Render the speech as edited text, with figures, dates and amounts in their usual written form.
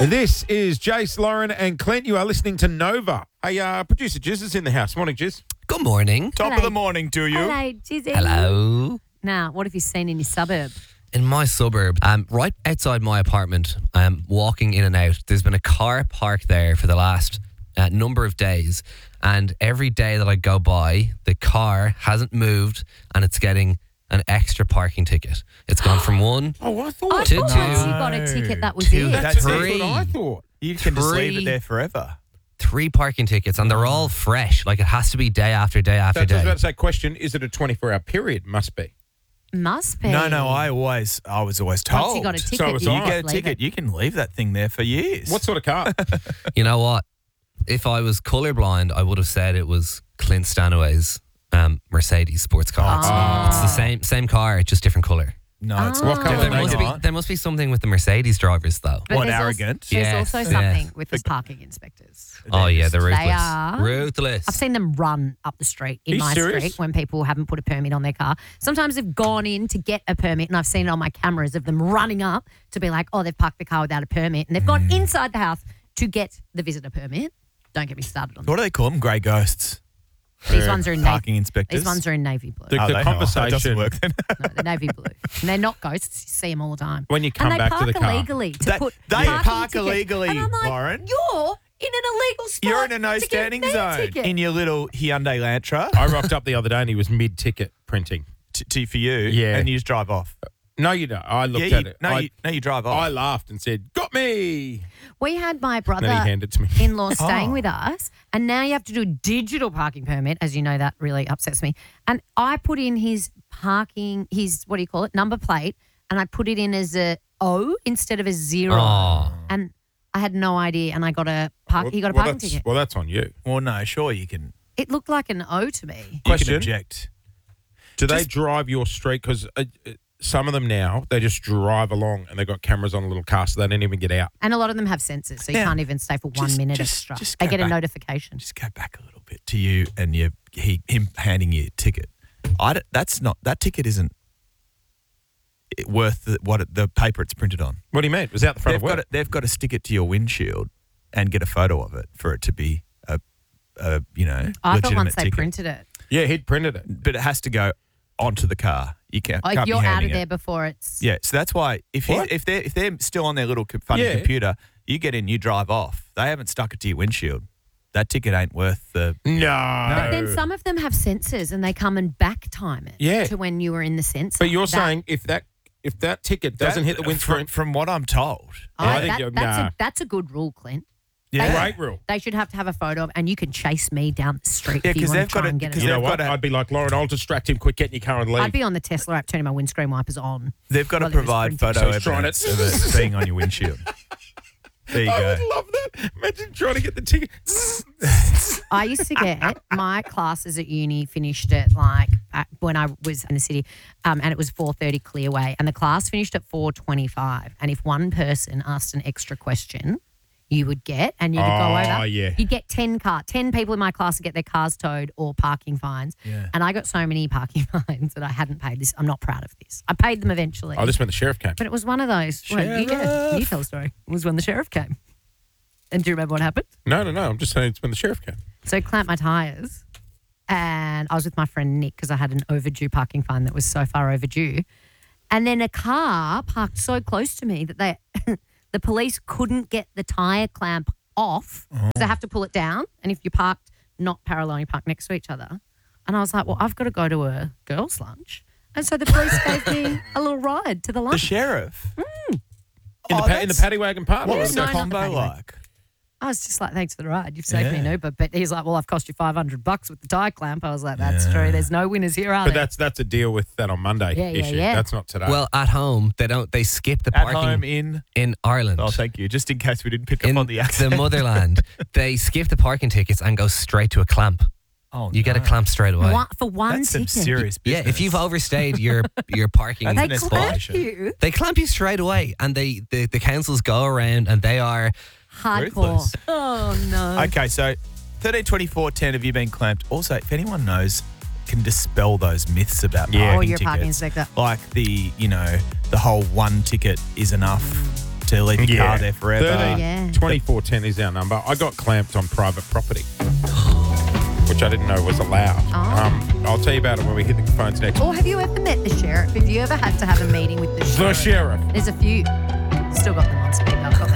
This is Jace, Lauren and Clint. You are listening to Nova. Hey, producer Jiz is in the house. Morning, Jiz. Good morning. Top of the morning to you. Hello, Jizzy. Hello. Now, what have you seen in your suburb? In my suburb, right outside my apartment, walking in and out, there's been a car parked there for the last number of days. And every day that I go by, the car hasn't moved and it's getting an extra parking ticket. It's gone from one. Oh, I I thought. thought Two. once you got a ticket, that was Two. it. That's Three. what I thought. You can just leave Three. it there forever. 3 parking tickets, and they're all fresh. Like, it has to be day after day after That's what I was day. about to say. Question, is it a 24-hour period? Must be. Must be. No, I was always told. Once you got a ticket, So was you I. You just get a leave ticket, it. you can leave that thing there for years. What sort of car? You know what? If I was colorblind, I would have said it was Clint Stanaway's Mercedes sports car. It's the same car, just different color. No, it's What not. colour There they must, got? be, there must be something with the Mercedes drivers, though. But What, there's arrogant? Also, there's Yes. also Yeah. something with the parking inspectors. Oh, yeah, they're ruthless. They are. Ruthless. I've seen them run up the street Are in you my serious? street when people haven't put a permit on their car. Sometimes they've gone in to get a permit, and I've seen it on my cameras of them running up to be like, oh, they've parked the car without a permit, and they've gone inside the house to get the visitor permit. Don't get me started on that. What do they call them? Grey ghosts. These ones are in Parking navy. inspectors. These ones are in navy blue. The Oh, they are. conversation. That doesn't work then. No, they're navy blue. And they're not ghosts. You see them all the time. When you come and they back to park the car. illegally to They- put they parking park tickets. illegally, And I'm like, Lauren. you're in an illegal spot. You're in a no to get standing me a zone ticket. in your little Hyundai Lantra I rocked up the other day and he was mid-ticket printing. for you, Yeah. and you just drive off. No, you don't. I looked Yeah, at it. you drive off. I laughed and said, got me. We had my And then he brother handed it to me. in-law staying Oh. with us, and now you have to do a digital parking permit. As you know, that really upsets me. And I put in his what do you call it, number plate, and I put it in as a O instead of a 0. Oh. And I had no idea, and I got he got a parking ticket. Well, that's on you. Well, no, sure you can. It looked like an O to me. You Question. can object. Do they drive your street? Because some of them now, they just drive along and they've got cameras on a little car so they don't even get out. And a lot of them have sensors, so you Yeah. can't even stay for 1 minute extra. just They go get a back. notification. Just go back a little bit to you and him handing you a ticket. That ticket isn't worth the paper it's printed on. What do you mean? It was out the front of work. They've got to stick it to your windshield and get a photo of it for it to be a I thought legitimate once they ticket. printed it. Yeah, he'd printed it. But it has to go onto the car. You can't. Like can't be you're out handing of it. there before it's. Yeah, so that's why if What? they're still on their little funny Yeah. computer, you get in, you drive off. They haven't stuck it to your windshield. That ticket ain't worth the. No. But then some of them have sensors and they come and back time it Yeah. to when you were in the sensor. But you're That- saying if that ticket doesn't hit the windscreen, From what I'm told. Oh, I think that's a good rule, Clint. Yeah. great rule. They should have to have a photo of, and you can chase me down the street Yeah, if you 'cause want they've to try got and it- get because it. You know they've what? got a- I'd be like, Lauren, I'll distract him. Quick, get in your car and leave. I'd be on the Tesla app turning my windscreen wipers on. They've got to Well, it was provide printed. photo So he's trying evidence of it being on your windshield. There you I go. would love that. Imagine trying to get the ticket. I used to get my classes at uni finished at when I was in the city, and it was 4:30 Clearway, and the class finished at 4:25. And if one person asked an extra question, you would get, and you could go over. Oh, yeah. You'd get 10 people in my class to get their cars towed or parking fines. Yeah. And I got so many parking fines that I hadn't paid this. I'm not proud of this. I paid them eventually. Oh, this when the sheriff came. But it was one of those. Well, you tell the story. It was when the sheriff came. And do you remember what happened? No. I'm just saying it's when the sheriff came. So I clamped my tyres, and I was with my friend Nick because I had an overdue parking fine that was so far overdue. And then a car parked so close to me that the police couldn't get the tyre clamp off. So they have to pull it down. And if you parked not parallel, you parked next to each other. And I was like, well, I've got to go to a girls' lunch. And so the police gave me a little ride to the The lunch. sheriff. In the that's- paddy wagon park. What Yeah, was no, the not the combo paddy wagon. like? I was just like, thanks for the ride. You've saved me an Yeah. Uber. But he's like, well, I've cost you $500 with the tie clamp. I was like, that's Yeah. true. There's no winners here, are But there? that's a deal with that on Monday Yeah, issue. yeah. That's not today. Well, at home, they skip the At parking home in. in Ireland. Oh, thank you. Just in case we didn't pick in up on the accent. the motherland, they skip the parking tickets and go straight to a clamp. Oh, You get a no. clamp straight away. For one That's some ticket. serious Yeah, business. if you've overstayed your parking They That's an clamp escalation. you. they clamp you straight away, and the councils go around and they are Hardcore. Ruthless. Oh, no. Okay, so 13, 24, 10, have you been clamped? Also, if anyone knows, can dispel those myths about Yeah. parking Or your tickets. parking inspector. Like the whole one ticket is enough to leave your car there forever. 13, Yeah. 2410 is our number. I got clamped on private property, which I didn't know was allowed. Oh. I'll tell you about it when we hit the phones next. Or have you ever met the sheriff? Have you ever had to have a meeting with the sheriff? The sheriff. There's a few. Still got them on speaker. I've got